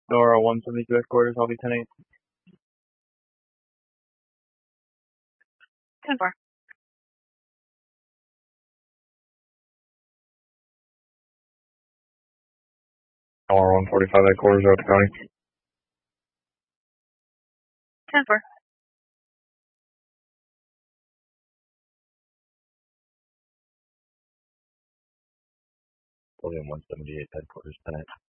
Nora 172 headquarters, I'll be 10-8. 10-4. Nora 145 headquarters, Delta County. 10-4. William 178 headquarters, 10-8.